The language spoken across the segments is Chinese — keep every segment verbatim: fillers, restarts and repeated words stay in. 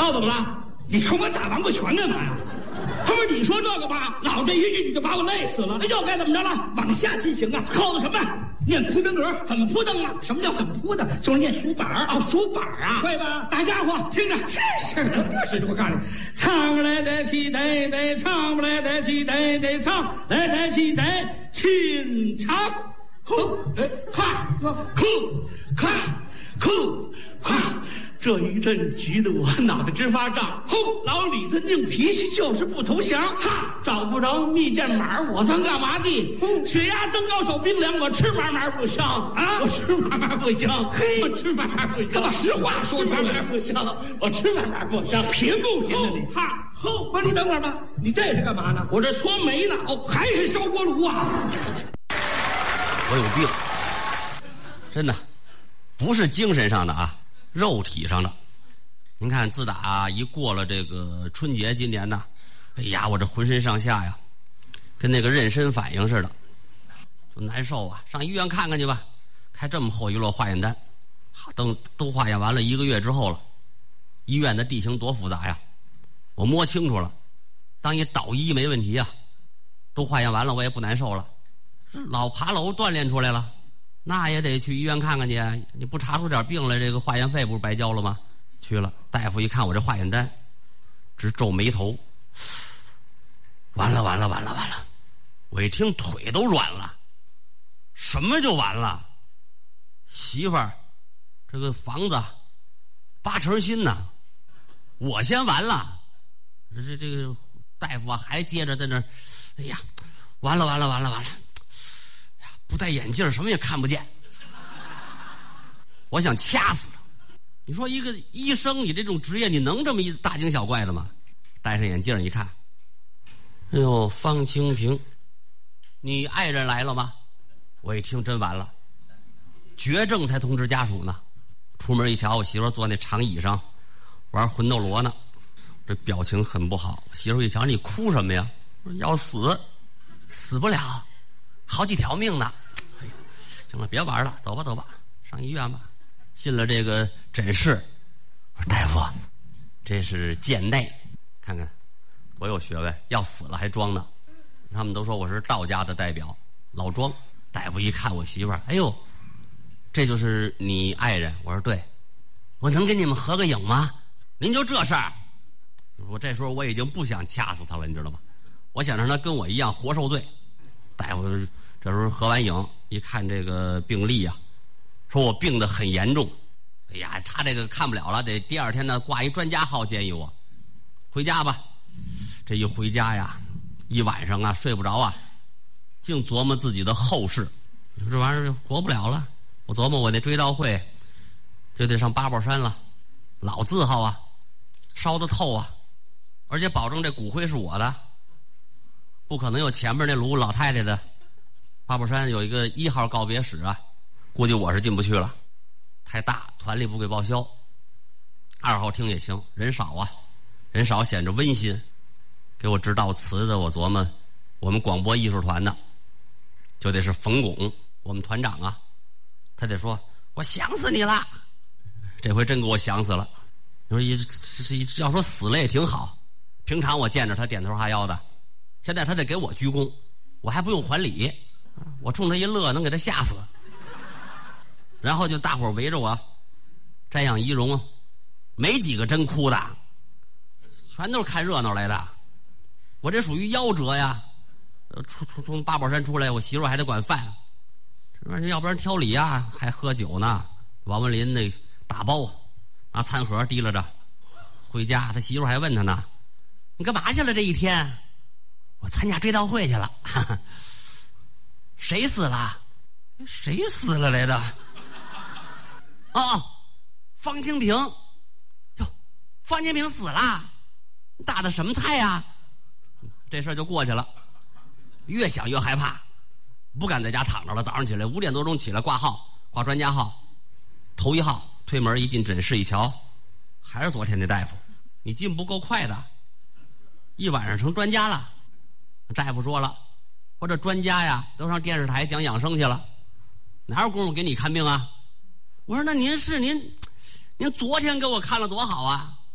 闹怎么了？你冲我打王八拳干嘛呀？他说你说这个吧，老这一句你就把我累死了。那又该怎么着了？往下进行啊，靠的什么？念扑腾格，怎么扑腾啊？什么叫怎么扑腾？就是念数板儿啊，数板儿啊，会吧？大家伙听着，真是的，这是我告诉你，唱不来得起得得，唱不来得起得得，唱来得起得清唱，呼，快，呼，快，呼，快。这一阵急得我脑袋直发胀，呼！老李子硬脾气就是不投降，哈！找不着蜜饯马，我算干嘛的？血压增高，手冰凉，我吃嘛嘛不香啊！我吃嘛嘛不香，嘿，我吃嘛嘛不香。把实话说出来，嘛嘛不香，我吃嘛嘛不香，贫不贫的你？哈！吼！不是你等会儿吧，你这是干嘛呢？我这搓煤呢，哦，还是烧锅炉啊？ 我有病，真的，不是精神上的啊。肉体上的，您看，自打一过了这个春节，今年呢，哎呀，我这浑身上下呀，跟那个妊娠反应似的，就难受啊！上医院看看去吧，开这么厚一摞化验单，好，等都化验完了一个月之后了，医院的地形多复杂呀，我摸清楚了，当一导医没问题呀，都化验完了，我也不难受了，老爬楼锻炼出来了。那也得去医院看看去，你不查出点病来，这个化验费不是白交了吗？去了，大夫一看我这化验单，直皱眉头。完了完了完了完了！我一听腿都软了。什么就完了？媳妇儿，这个房子八成新呢，我先完了。这这这个大夫啊，还接着在那儿，哎呀，完了完了完了完了！不戴眼镜什么也看不见，我想掐死他。你说一个医生，你这种职业你能这么一大惊小怪的吗？戴上眼镜一看，哎呦，方清平，你爱人来了吗？我一听真完了，绝症才通知家属呢。出门一瞧，我媳妇坐那长椅上玩魂斗罗呢，这表情很不好。我媳妇一瞧，你哭什么呀？我说要死，死不了。好几条命呢，行了，别玩了，走吧走吧，上医院吧。进了这个诊室，我说大夫，这是健内，看看多有学问，要死了还装呢。他们都说我是道家的代表，老庄。大夫一看我媳妇儿，哎呦，这就是你爱人？我说对，我能跟你们合个影吗？您就这事儿？我这时候我已经不想掐死他了，你知道吗？我想让他跟我一样活受罪。大夫这时候合完影，一看这个病历啊，说我病得很严重，哎呀，他这个看不了了，得第二天呢挂一专家号，建议我回家吧。这一回家呀，一晚上啊睡不着啊，净琢磨自己的后事。你说这玩意儿活不了了，我琢磨我那追悼会就得上八宝山了，老字号啊，烧得透啊，而且保证这骨灰是我的。不可能有前面那炉老太太的。八宝山有一个一号告别室啊，估计我是进不去了，太大，团里不给报销。二号厅也行，人少啊，人少显着温馨。给我致悼词的，我琢磨我们广播艺术团的就得是冯巩，我们团长啊，他得说我想死你了，这回真给我想死了。你说一要说死了也挺好，平常我见着他点头哈腰的，现在他得给我鞠躬，我还不用还礼，我冲他一乐能给他吓死。然后就大伙围着我瞻仰遗容，没几个真哭的，全都是看热闹来的。我这属于夭折呀，出出从八宝山出来，我媳妇还得管饭，这玩意儿要不然挑礼呀，还喝酒呢。王文林那打包拿餐盒提拉着回家，他媳妇还问他呢，你干嘛去了这一天？我参加追悼会去了。哈哈，谁死了？谁死了来的？哦，方清平。哟，方清平死了，打的什么菜呀？这事儿就过去了。越想越害怕，不敢在家躺着了。早上起来五点多钟起来挂号，挂专家号，头一号推门一进诊室一瞧，还是昨天那大夫，你进不够快的，一晚上成专家了。大夫说了，我这专家呀都上电视台讲养生去了，哪有功夫给你看病啊？我说那您是您您昨天给我看了多好啊，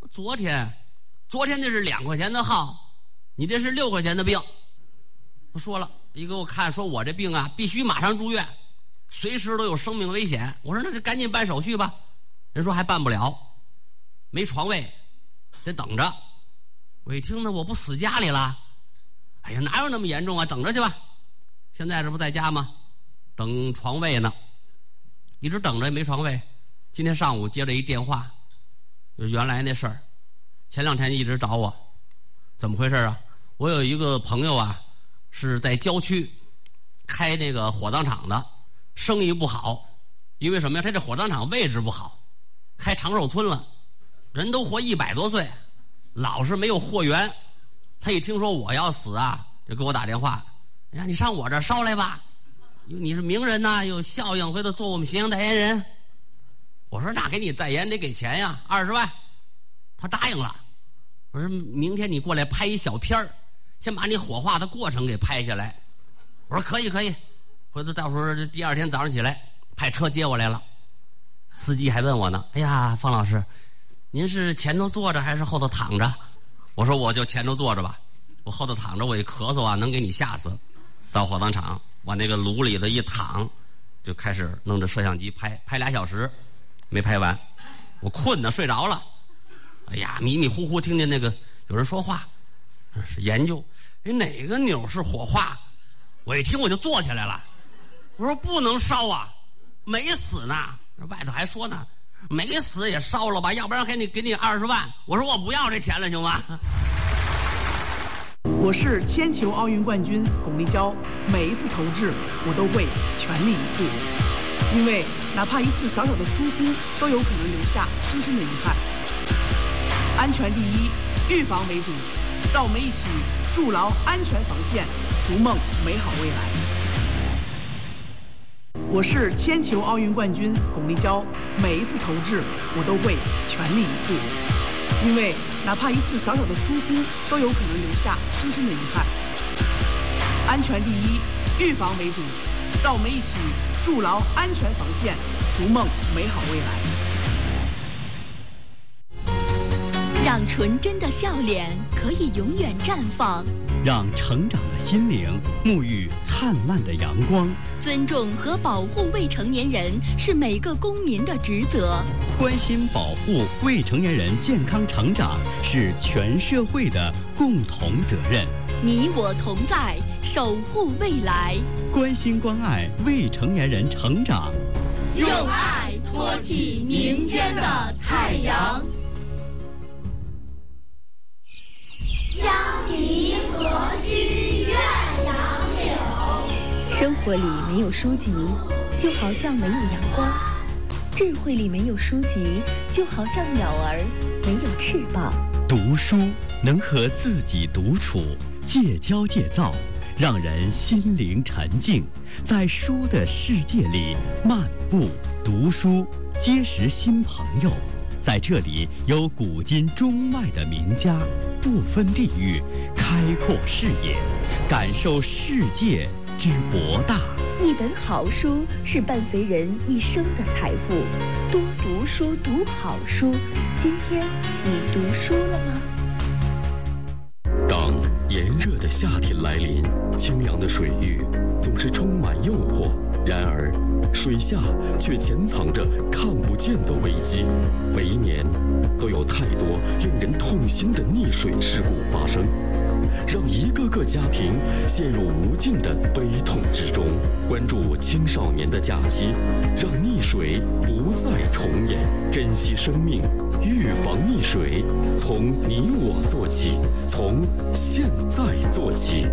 昨天，昨天那是两块钱的号，你这是六块钱的病。他说了，一给我看，说我这病啊，必须马上住院，随时都有生命危险。我说那就赶紧办手续吧。人说还办不了，没床位，得等着。我一听呢，我不死家里了？哎呀，哪有那么严重啊？等着去吧。现在这不在家吗？等床位呢，一直等着也没床位。今天上午接了一电话，就是原来那事儿。前两天一直找我，怎么回事啊？我有一个朋友啊，是在郊区开那个火葬场的，生意不好，因为什么呀？他这火葬场位置不好，开长寿村了，人都活一百多岁，老是没有货源。他一听说我要死啊，就给我打电话，哎呀，你上我这儿捎来吧，你是名人呐、啊，有效应，回头做我们形象代言人。我说那给你代言得给钱呀，二十万。他答应了。我说明天你过来拍一小片儿，先把你火化的过程给拍下来。我说可以可以，回头到时候第二天早上起来派车接我来了。司机还问我呢，哎呀，方老师，您是前头坐着还是后头躺着？我说我就前头坐着吧，我后头躺着，我一咳嗽啊，能给你吓死。到火葬场往那个炉里头一躺，就开始弄着摄像机拍，拍俩小时，没拍完，我困得睡着了。哎呀，迷迷糊糊听见那个有人说话，是研究，哎，哪个钮是火化？我一听我就坐起来了，我说不能烧啊，没死呢。外头还说呢，没死也烧了吧，要不然给你给你二十万。我说我不要这钱了，行吗？ 我是铅球奥运冠军巩立姣，每一次投掷我都会全力以赴，因为哪怕一次小小的疏忽，都有可能留下深深的遗憾。安全第一，预防为主，让我们一起筑牢安全防线，逐梦美好未来。我是铅球奥运冠军巩立姣，每一次投掷我都会全力以赴，因为哪怕一次小小的疏忽，都有可能留下深深的遗憾。安全第一，预防为主，让我们一起筑牢安全防线，逐梦美好未来。 让纯真的笑脸可以永远绽放， 让成长的心灵沐浴灿烂的阳光。 尊重和保护未成年人是每个公民的职责， 关心保护未成年人健康成长是全社会的共同责任。 你我同在，守护未来， 关心关爱未成年人成长， 用爱托起明天的太阳。 香梨何须怨杨柳。 生活里没有书籍，就好像没有阳光；智慧里没有书籍，就好像鸟儿没有翅膀。 读书能和自己独处，戒骄戒躁，让人心灵沉静，在书的世界里漫步读书，结识新朋友。在这里有古今中外的名家，不分地域，开阔视野，感受世界之博大。 一本好书是伴随人一生的财富，多读书，读好书。今天你读书了吗？ 当炎热的夏天来临，清凉的水域总是充满诱惑，然而水下却潜藏着看不见的危机。每一年都有太多令人痛心的溺水事故发生，让一个个家庭陷入无尽的悲痛之中。关注青少年的假期，让溺水不再重演，珍惜生命，预防溺水，从你我做起，从现在做起。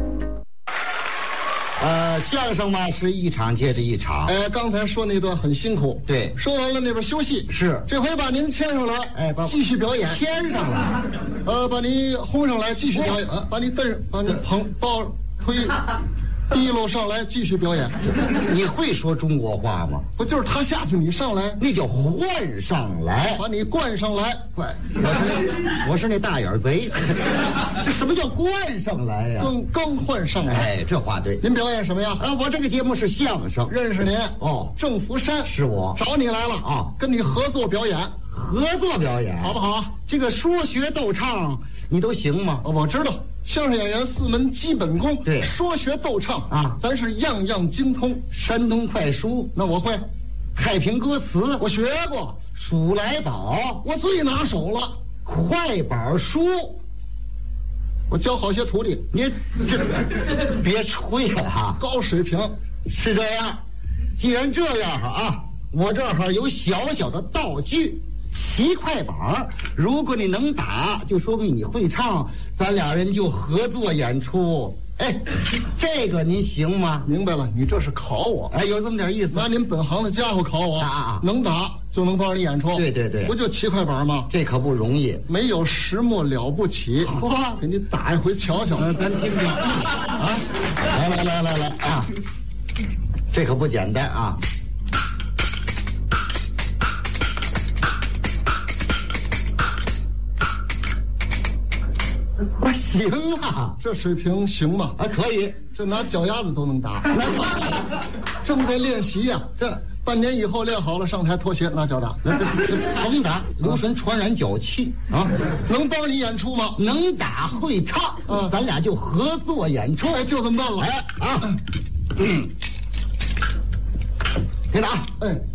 呃，相声嘛是一场接着一场。 哎，刚才说那段很辛苦， 对， 说完了那边休息， 是， 这回把您牵上来， 哎，把继续表演， 牵上来， 呃，把你轰上来继续表演，呃、把你蹬上，把你捧抱推。提溜上来继续表演。 你会说中国话吗？ 不就是他下去你上来， 那叫换上来， 把你灌上来。 灌，我是那我是那大眼贼。这什么叫灌上来呀？ 更更换上来。 哎，这话对。 您表演什么呀？ 啊，我这个节目是相声。 认识您哦， 郑福山是我找你来了啊， 跟你合作表演。 合作表演， 好不好？ 这个说学逗唱你都行吗？ 哦，我知道，相声演员四门基本功， 对， 说学逗唱啊， 咱是样样精通。 山东快书那我会， 太平歌词我学过， 数来宝我最拿手了， 快板书我教好些徒弟。 你这别吹了哈， 高水平是这样。既然这样哈啊，我这儿有小小的道具，骑快板，如果你能打，就说明你会唱，咱俩人就合作演出。哎，这个您行吗？ 明白了，你这是考我。 哎，有这么点意思。 拿您本行的家伙考我啊， 能打就能帮你演出。 对对对， 不就骑快板吗？ 这可不容易， 没有石墨了不起。 嚯， 给你打一回瞧瞧。 嗯，咱听听啊，来来来来来啊，这可不简单啊。我行啊， 这水平行吗？ 啊，可以， 这拿脚丫子都能打。 那正在练习呀、啊，这半年以后练好了，上台脱鞋拿脚打。 那这这甭打，留神传染脚气啊！ 能帮你演出吗？ 能打会唱，啊，咱俩就合作演出。 哎，就这么办了。 哎啊，嗯，听着啊， 哎。